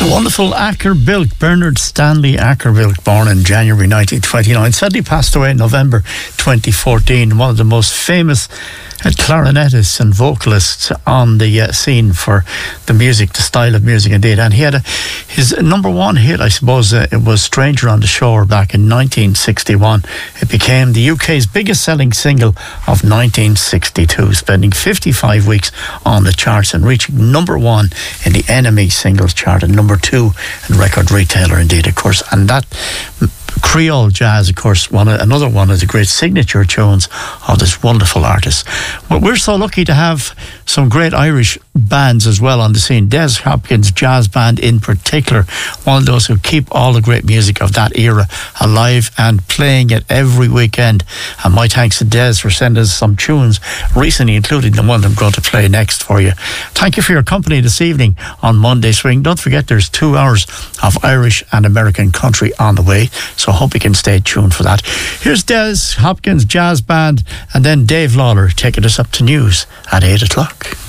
The wonderful Acker-Bilk, Bernard Stanley Acker-Bilk, born in January 1929, sadly passed away in November 2014. One of the most famous clarinetists and vocalists on the scene for the music, the style of music indeed. And he had his number one hit, I suppose, it was Stranger on the Shore back in 1961. It became the UK's biggest selling single of 1962, spending 55 weeks on the charts and reaching number one in the NME singles chart and number two in Record Retailer indeed, of course. And that Creole jazz, of course, another one of the great signature tunes of this wonderful artist. But we're so lucky to have some great Irish bands as well on the scene. Des Hopkins Jazz Band in particular, one of those who keep all the great music of that era alive and playing it every weekend. And my thanks to Des for sending us some tunes recently, including the one I'm going to play next for you. Thank you for your company this evening on Monday Swing. Don't forget there's 2 hours of Irish and American country on the way, so I hope you can stay tuned for that. Here's Des Hopkins Jazz Band and then Dave Lawler taking us up to news at 8 o'clock.